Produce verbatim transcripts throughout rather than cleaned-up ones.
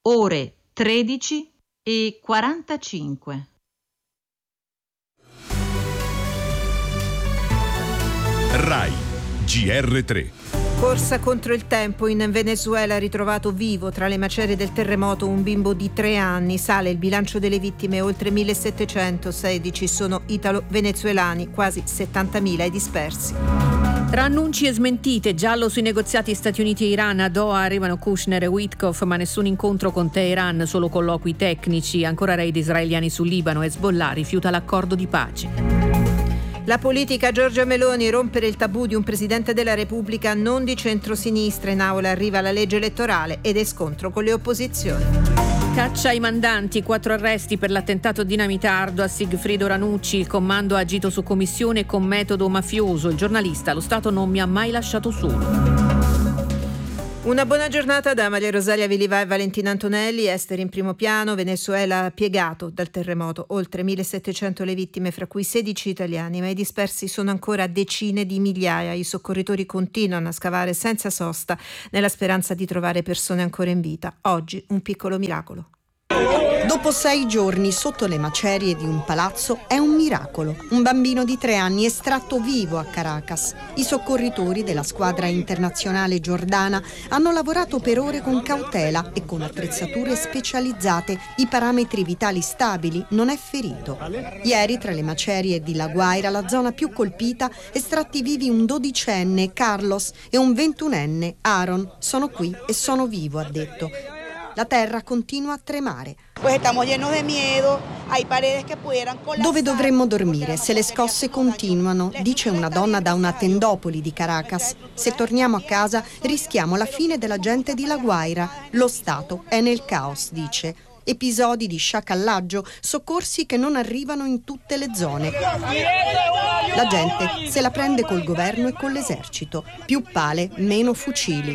ore tredici e quarantacinque. Rai G R tre. Corsa contro il tempo. In Venezuela, ritrovato vivo tra le macerie del terremoto un bimbo di tre anni. Sale il bilancio delle vittime, oltre millesettecentosedici sono italo-venezuelani, quasi settantamila i dispersi. Tra annunci e smentite, giallo sui negoziati Stati Uniti e Iran. A Doha arrivano Kushner e Witkoff, ma nessun incontro con Teheran, solo colloqui tecnici. Ancora raid israeliani sul Libano. Hezbollah rifiuta l'accordo di pace. La politica, Giorgia Meloni, rompere il tabù di un Presidente della Repubblica non di centrosinistra. In aula arriva la legge elettorale ed è scontro con le opposizioni. Caccia ai mandanti, quattro arresti per l'attentato dinamitardo a Sigfrido Ranucci. Il comando ha agito su commissione con metodo mafioso. Il giornalista: lo Stato non mi ha mai lasciato solo. Una buona giornata da Maria Rosaria Viliva e Valentina Antonelli. Esteri in primo piano. Venezuela piegato dal terremoto, oltre millesettecento le vittime, fra cui sedici italiani, ma i dispersi sono ancora decine di migliaia. I soccorritori continuano a scavare senza sosta nella speranza di trovare persone ancora in vita. Oggi un piccolo miracolo. Dopo sei giorni sotto le macerie di un palazzo è un miracolo. Un bambino di tre anni estratto vivo a Caracas. I soccorritori della squadra internazionale giordana hanno lavorato per ore con cautela e con attrezzature specializzate. I parametri vitali stabili, non è ferito. Ieri tra le macerie di La Guaira, la zona più colpita, estratti vivi un dodicenne, Carlos, e un ventunenne, Aaron. Sono qui e sono vivo, ha detto. La terra continua a tremare. Dove dovremmo dormire se le scosse continuano, dice una donna da una tendopoli di Caracas. Se torniamo a casa rischiamo la fine della gente di La Guaira. Lo Stato è nel caos, dice. Episodi di sciacallaggio, soccorsi che non arrivano in tutte le zone. La gente se la prende col governo e con l'esercito. Più pale, meno fucili.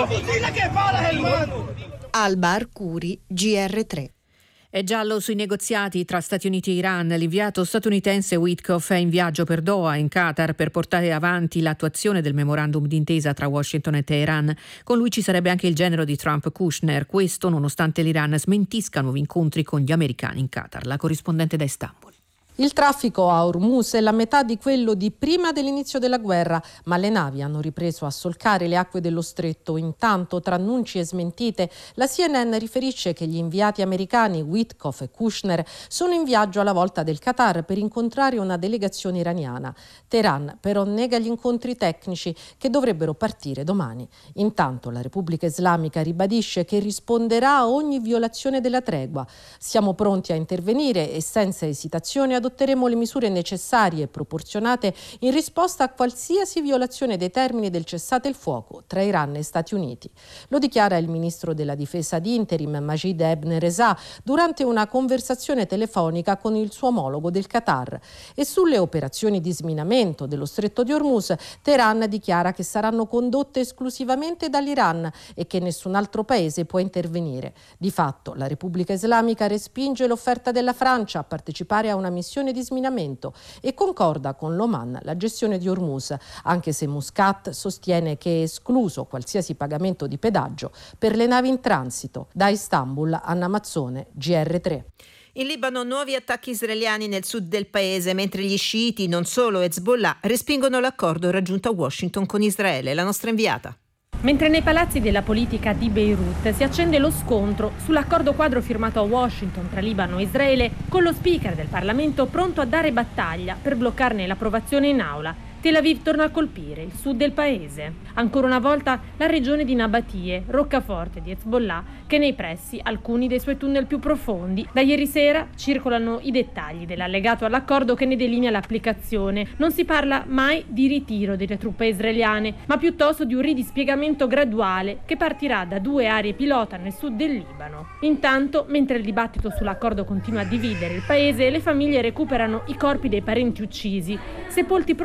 Alba Arcuri, G R tre. È giallo sui negoziati tra Stati Uniti e Iran. L'inviato statunitense Witkoff è in viaggio per Doha, in Qatar, per portare avanti l'attuazione del memorandum d'intesa tra Washington e Teheran. Con lui ci sarebbe anche il genero di Trump, Kushner. Questo nonostante l'Iran smentisca nuovi incontri con gli americani in Qatar. La corrispondente da Istanbul. Il traffico a Hormuz è la metà di quello di prima dell'inizio della guerra, ma le navi hanno ripreso a solcare le acque dello stretto. Intanto, tra annunci e smentite, la C N N riferisce che gli inviati americani Witkoff e Kushner sono in viaggio alla volta del Qatar per incontrare una delegazione iraniana. Teheran però nega gli incontri tecnici che dovrebbero partire domani. Intanto la Repubblica Islamica ribadisce che risponderà a ogni violazione della tregua. Siamo pronti a intervenire e senza esitazione adotteremo le misure necessarie e proporzionate in risposta a qualsiasi violazione dei termini del cessate il fuoco tra Iran e Stati Uniti. Lo dichiara il ministro della difesa di interim Majid Ebn Reza durante una conversazione telefonica con il suo omologo del Qatar. E sulle operazioni di sminamento dello stretto di Hormuz, Teheran dichiara che saranno condotte esclusivamente dall'Iran e che nessun altro paese può intervenire. Di fatto la Repubblica Islamica respinge l'offerta della Francia a partecipare a una missione di sminamento e concorda con l'Oman la gestione di Hormuz, anche se Muscat sostiene che è escluso qualsiasi pagamento di pedaggio per le navi in transito. Da Istanbul, Anna Mazzone, G R tre. In Libano nuovi attacchi israeliani nel sud del paese, mentre gli sciiti, non solo Hezbollah, respingono l'accordo raggiunto a Washington con Israele. La nostra inviata. Mentre nei palazzi della politica di Beirut si accende lo scontro sull'accordo quadro firmato a Washington tra Libano e Israele, con lo speaker del Parlamento pronto a dare battaglia per bloccarne l'approvazione in aula. Tel Aviv torna a colpire il sud del paese. Ancora una volta la regione di Nabatie, roccaforte di Hezbollah, che nei pressi alcuni dei suoi tunnel più profondi. Da ieri sera circolano i dettagli dell'allegato all'accordo che ne delinea l'applicazione. Non si parla mai di ritiro delle truppe israeliane, ma piuttosto di un ridispiegamento graduale che partirà da due aree pilota nel sud del Libano. Intanto, mentre il dibattito sull'accordo continua a dividere il paese, le famiglie recuperano i corpi dei parenti uccisi, sepolti provvisoriamente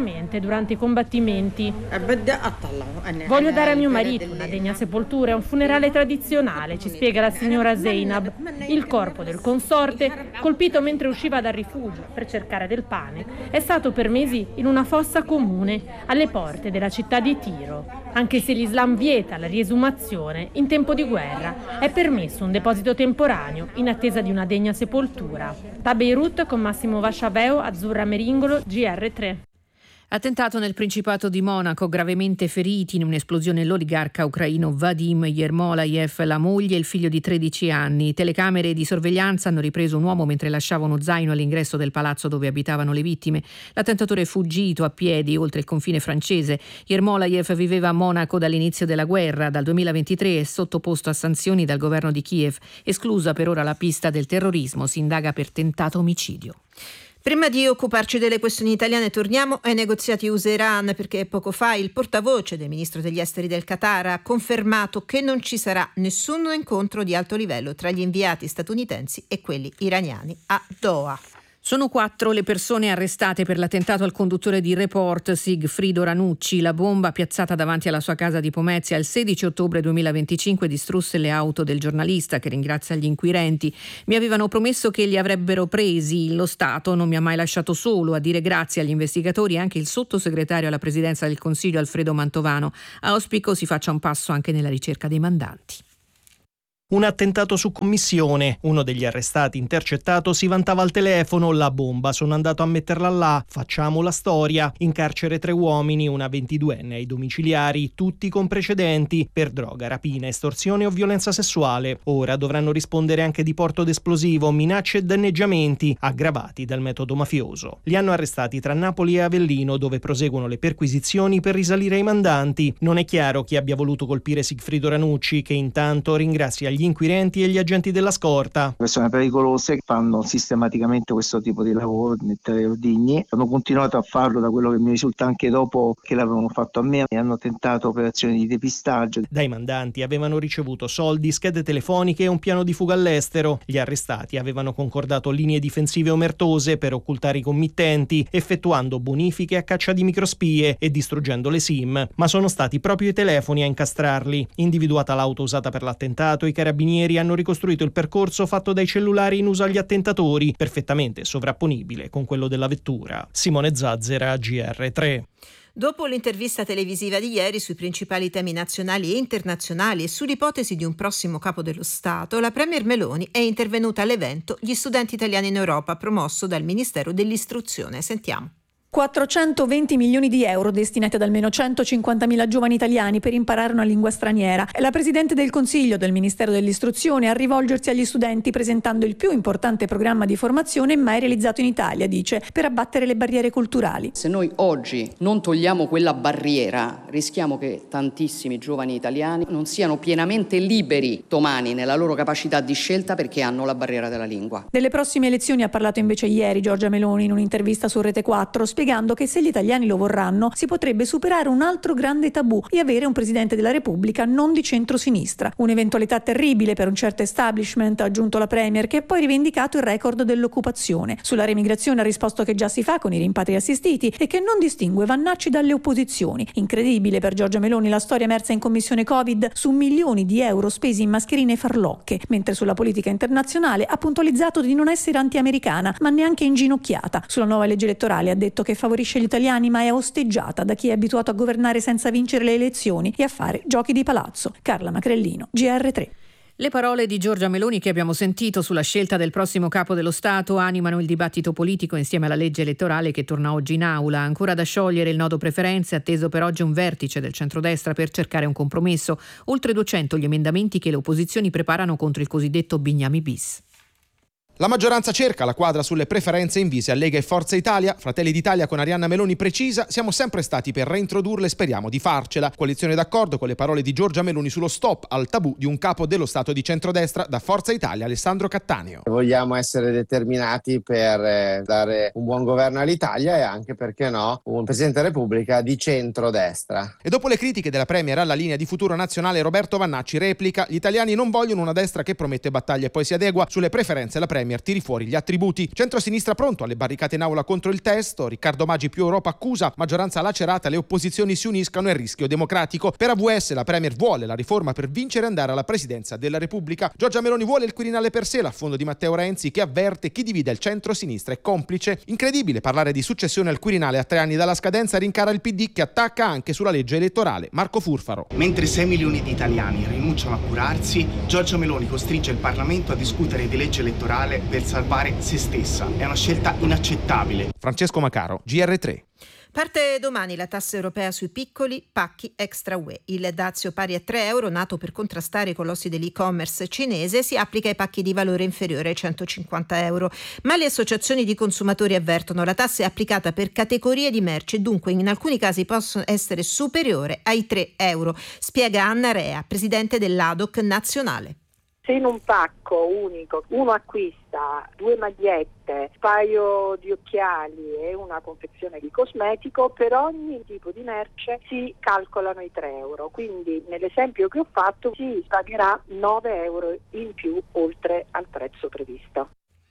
volontariamente durante i combattimenti. Voglio dare a mio marito una degna sepoltura e un funerale tradizionale, ci spiega la signora Zeynab. Il corpo del consorte, colpito mentre usciva dal rifugio per cercare del pane, è stato per mesi in una fossa comune alle porte della città di Tiro. Anche se l'Islam vieta la riesumazione, in tempo di guerra è permesso un deposito temporaneo in attesa di una degna sepoltura. Da Beirut con Massimo Vasciaveo, Azzurra Meringolo, G R tre. Attentato nel Principato di Monaco, gravemente feriti in un'esplosione l'oligarca ucraino Vadim Yermolayev, la moglie e il figlio di tredici anni. Telecamere di sorveglianza hanno ripreso un uomo mentre lasciava uno zaino all'ingresso del palazzo dove abitavano le vittime. L'attentatore è fuggito a piedi oltre il confine francese. Yermolayev viveva a Monaco dall'inizio della guerra. Dal duemilaventitré è sottoposto a sanzioni dal governo di Kiev. Esclusa per ora la pista del terrorismo, si indaga per tentato omicidio. Prima di occuparci delle questioni italiane torniamo ai negoziati U S A-Iran, perché poco fa il portavoce del ministro degli esteri del Qatar ha confermato che non ci sarà nessun incontro di alto livello tra gli inviati statunitensi e quelli iraniani a Doha. Sono quattro le persone arrestate per l'attentato al conduttore di Report Sigfrido Ranucci. La bomba piazzata davanti alla sua casa di Pomezia il sedici ottobre duemilaventicinque distrusse le auto del giornalista, che ringrazia gli inquirenti. Mi avevano promesso che li avrebbero presi. Lo Stato non mi ha mai lasciato solo. A dire grazie agli investigatori anche il sottosegretario alla Presidenza del Consiglio Alfredo Mantovano. Auspico si faccia un passo anche nella ricerca dei mandanti. Un attentato su commissione. Uno degli arrestati intercettato si vantava al telefono: la bomba, sono andato a metterla là, facciamo la storia. In carcere tre uomini, una ventiduenne ai domiciliari, tutti con precedenti per droga, rapina, estorsione o violenza sessuale. Ora dovranno rispondere anche di porto d'esplosivo, minacce e danneggiamenti aggravati dal metodo mafioso. Li hanno arrestati tra Napoli e Avellino, dove proseguono le perquisizioni per risalire ai mandanti. Non è chiaro chi abbia voluto colpire Sigfrido Ranucci, che intanto ringrazia gli inquirenti e gli agenti della scorta. Persone pericolose fanno sistematicamente questo tipo di lavoro, di mettere ordigni. Hanno continuato a farlo, da quello che mi risulta, anche dopo che l'avevano fatto a me, e hanno tentato operazioni di depistaggio. Dai mandanti avevano ricevuto soldi, schede telefoniche e un piano di fuga all'estero. Gli arrestati avevano concordato linee difensive omertose per occultare i committenti, effettuando bonifiche a caccia di microspie e distruggendo le SIM. Ma sono stati proprio i telefoni a incastrarli. Individuata l'auto usata per l'attentato, i carabinieri hanno ricostruito il percorso fatto dai cellulari in uso agli attentatori, perfettamente sovrapponibile con quello della vettura. Simone Zazzera, G R tre. Dopo l'intervista televisiva di ieri sui principali temi nazionali e internazionali e sull'ipotesi di un prossimo capo dello Stato, la Premier Meloni è intervenuta all'evento Gli studenti italiani in Europa, promosso dal Ministero dell'Istruzione. Sentiamo. quattrocentoventi milioni di euro destinati ad almeno centocinquantamila giovani italiani per imparare una lingua straniera. È la Presidente del Consiglio del Ministero dell'Istruzione a rivolgersi agli studenti presentando il più importante programma di formazione mai realizzato in Italia, dice, per abbattere le barriere culturali. Se noi oggi non togliamo quella barriera, rischiamo che tantissimi giovani italiani non siano pienamente liberi domani nella loro capacità di scelta perché hanno la barriera della lingua. Delle prossime elezioni ha parlato invece ieri Giorgia Meloni in un'intervista su Rete quattro, spiegando che se gli italiani lo vorranno si potrebbe superare un altro grande tabù e avere un Presidente della Repubblica non di centrosinistra. Un'eventualità terribile per un certo establishment, ha aggiunto la Premier, che ha poi rivendicato il record dell'occupazione. Sulla remigrazione ha risposto che già si fa con i rimpatri assistiti e che non distingue Vannacci dalle opposizioni. Incredibile per Giorgia Meloni la storia emersa in commissione Covid su milioni di euro spesi in mascherine e farlocche, mentre sulla politica internazionale ha puntualizzato di non essere anti-americana, ma neanche inginocchiata. Sulla nuova legge elettorale ha detto che favorisce gli italiani ma è osteggiata da chi è abituato a governare senza vincere le elezioni e a fare giochi di palazzo. Carla Macrellino, G R tre. Le parole di Giorgia Meloni che abbiamo sentito sulla scelta del prossimo capo dello Stato animano il dibattito politico insieme alla legge elettorale che torna oggi in aula. Ancora da sciogliere il nodo preferenze, atteso per oggi un vertice del centrodestra per cercare un compromesso. Oltre duecento gli emendamenti che le opposizioni preparano contro il cosiddetto Bignami bis. La maggioranza cerca la quadra sulle preferenze invise a Lega e Forza Italia. Fratelli d'Italia con Arianna Meloni precisa: siamo sempre stati per reintrodurle e speriamo di farcela. Coalizione d'accordo con le parole di Giorgia Meloni sullo stop al tabù di un capo dello Stato di centrodestra. Da Forza Italia Alessandro Cattaneo. Vogliamo essere determinati per eh, dare un buon governo all'Italia e anche, perché no, un Presidente della Repubblica di centrodestra. E dopo le critiche della Premier alla linea di Futuro Nazionale, Roberto Vannacci replica: gli italiani non vogliono una destra che promette battaglie e poi si adegua. Sulle preferenze la Premier Premier tiri fuori gli attributi. Centrosinistra pronto alle barricate in aula contro il testo. Riccardo Maggi più Europa accusa, maggioranza lacerata, le opposizioni si uniscano e rischio democratico. Per A V S la Premier vuole la riforma per vincere e andare alla presidenza della Repubblica. Giorgia Meloni vuole il Quirinale per sé, l'affondo di Matteo Renzi che avverte chi divide il centro-sinistra è complice. Incredibile parlare di successione al Quirinale a tre anni dalla scadenza, rincara il P D che attacca anche sulla legge elettorale. Marco Furfaro. Mentre sei milioni di italiani rinunciano a curarsi, Giorgia Meloni costringe il Parlamento a discutere di legge elettorale per salvare se stessa. È una scelta inaccettabile. Francesco Macaro, G R tre. Parte domani la tassa europea sui piccoli pacchi extra U E. Il dazio pari a tre euro, nato per contrastare i colossi dell'e-commerce cinese, si applica ai pacchi di valore inferiore ai centocinquanta euro. Ma le associazioni di consumatori avvertono la tassa è applicata per categorie di merci e dunque in alcuni casi possono essere superiore ai tre euro, spiega Anna Rea, presidente dell'A D O C nazionale. Se in un pacco unico uno acquista due magliette, un paio di occhiali e una confezione di cosmetico, per ogni tipo di merce si calcolano i tre euro. Quindi nell'esempio che ho fatto si pagherà nove euro in più oltre al prezzo previsto.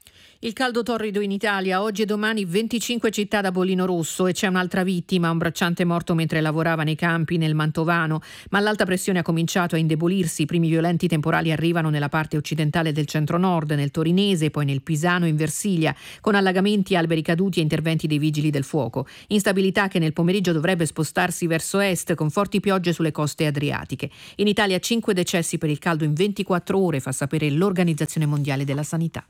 Il caldo torrido in Italia, oggi e domani venticinque città da bollino rosso e c'è un'altra vittima, un bracciante morto mentre lavorava nei campi nel Mantovano, ma l'alta pressione ha cominciato a indebolirsi, i primi violenti temporali arrivano nella parte occidentale del centro-nord, nel Torinese, poi nel Pisano e in Versilia, con allagamenti, alberi caduti e interventi dei vigili del fuoco. Instabilità che nel pomeriggio dovrebbe spostarsi verso est con forti piogge sulle coste adriatiche. In Italia cinque decessi per il caldo in ventiquattro ore, fa sapere l'Organizzazione Mondiale della Sanità.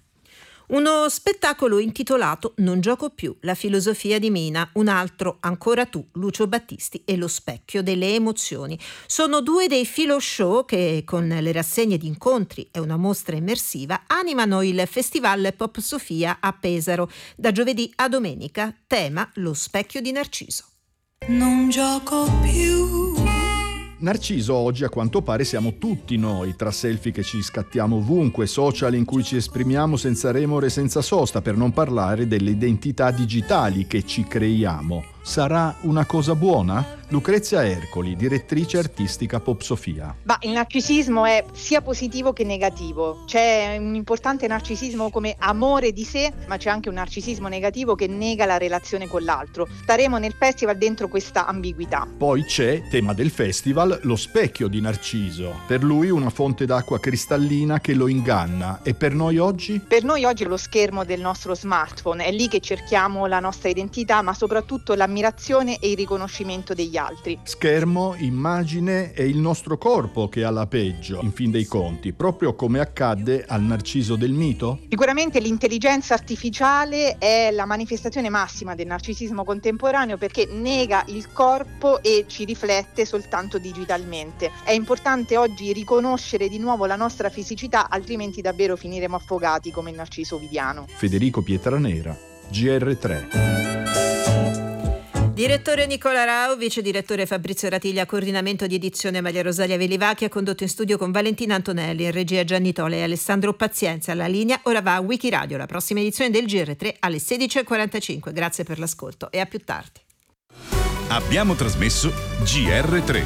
Uno spettacolo intitolato Non gioco più, la filosofia di Mina, un altro Ancora tu, Lucio Battisti e lo specchio delle emozioni. Sono due dei filo show che con le rassegne di incontri e una mostra immersiva animano il Festival Pop Sofia a Pesaro. Da giovedì a domenica, tema Lo specchio di Narciso. Non gioco più. Narciso oggi a quanto pare siamo tutti noi, tra selfie che ci scattiamo ovunque, social in cui ci esprimiamo senza remore e senza sosta, per non parlare delle identità digitali che ci creiamo. Sarà una cosa buona? Lucrezia Ercoli, direttrice artistica Pop Sofia. Ma il narcisismo è sia positivo che negativo. C'è un importante narcisismo come amore di sé, ma c'è anche un narcisismo negativo che nega la relazione con l'altro. Staremo nel festival dentro questa ambiguità. Poi c'è, tema del festival, lo specchio di Narciso. Per lui una fonte d'acqua cristallina che lo inganna. E per noi oggi? Per noi oggi è lo schermo del nostro smartphone. È lì che cerchiamo la nostra identità, ma soprattutto l'ammirazione e il riconoscimento degli altri. Schermo, immagine e il nostro corpo che ha la peggio, in fin dei conti, proprio come accadde al Narciso del mito? Sicuramente l'intelligenza artificiale è la manifestazione massima del narcisismo contemporaneo perché nega il corpo e ci riflette soltanto digitalmente. È importante oggi riconoscere di nuovo la nostra fisicità, altrimenti davvero finiremo affogati come il Narciso ovidiano. Federico Pietranera, G R tre. Direttore Nicola Rau, vice direttore Fabrizio Ratiglia, coordinamento di edizione Maria Rosalia Velivacchi, ha condotto in studio con Valentina Antonelli, in regia Gianni Tole e Alessandro Pazienza. Alla linea ora va a Wikiradio, la prossima edizione del G R tre alle sedici e quarantacinque. Grazie per l'ascolto e a più tardi. Abbiamo trasmesso G R tre.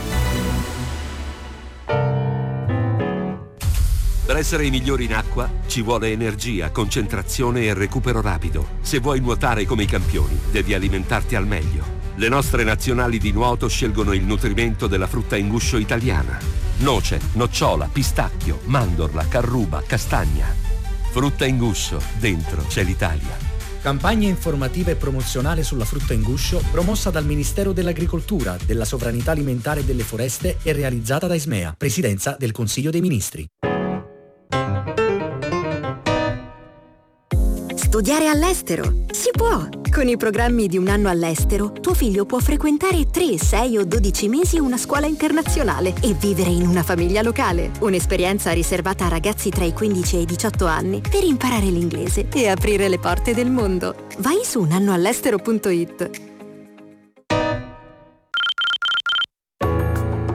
Per essere i migliori in acqua ci vuole energia, concentrazione e recupero rapido. Se vuoi nuotare come i campioni, devi alimentarti al meglio. Le nostre nazionali di nuoto scelgono il nutrimento della frutta in guscio italiana. Noce, nocciola, pistacchio, mandorla, carruba, castagna. Frutta in guscio, dentro c'è l'Italia. Campagna informativa e promozionale sulla frutta in guscio promossa dal Ministero dell'Agricoltura, della Sovranità Alimentare e delle Foreste e realizzata da Ismea, Presidenza del Consiglio dei Ministri. Studiare all'estero? Si può! Con i programmi di un anno all'estero, tuo figlio può frequentare tre, sei o dodici mesi una scuola internazionale e vivere in una famiglia locale. Un'esperienza riservata a ragazzi tra i quindici e i diciotto anni per imparare l'inglese e aprire le porte del mondo. Vai su un anno all'estero punto it.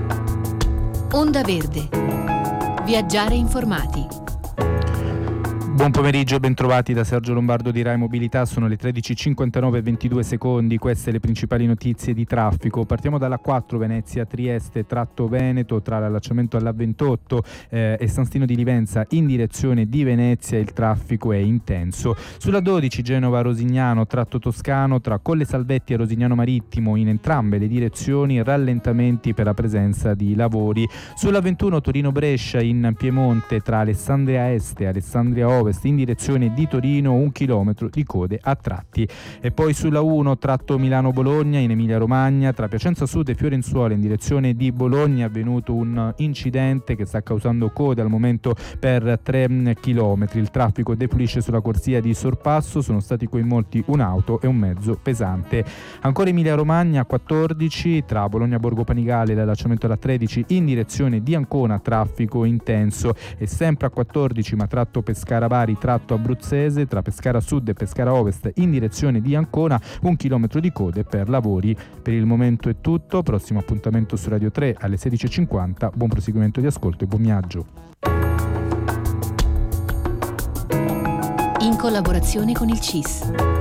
Onda Verde. Viaggiare informati. Buon pomeriggio e bentrovati da Sergio Lombardo di Rai Mobilità, sono le tredici e cinquantanove e ventidue secondi, queste le principali notizie di traffico. Partiamo dalla quattro Venezia-Trieste, tratto Veneto tra l'allacciamento alla ventotto eh, e San Stino di Livenza in direzione di Venezia, il traffico è intenso. Sulla dodici Genova-Rosignano, tratto toscano tra Colle Salvetti e Rosignano Marittimo in entrambe le direzioni, rallentamenti per la presenza di lavori. Sulla ventuno Torino-Brescia in Piemonte tra Alessandria Est e Alessandria Ovest in direzione di Torino, un chilometro di code a tratti. E poi sulla uno tratto Milano-Bologna in Emilia-Romagna tra Piacenza Sud e Fiorenzuola in direzione di Bologna è avvenuto un incidente che sta causando code al momento per tre chilometri. Il traffico defluisce sulla corsia di sorpasso, sono stati coinvolti un'auto e un mezzo pesante. Ancora Emilia-Romagna quattordici tra Bologna-Borgo Panigale e l'allacciamento alla tredici in direzione di Ancona, traffico intenso. E sempre a quattordici ma tratto Pescara Bari, tratto abruzzese tra Pescara Sud e Pescara Ovest in direzione di Ancona, un chilometro di code per lavori. Per il momento è tutto, prossimo appuntamento su Radio tre alle sedici e cinquanta. Buon proseguimento di ascolto e buon viaggio. In collaborazione con il C I S.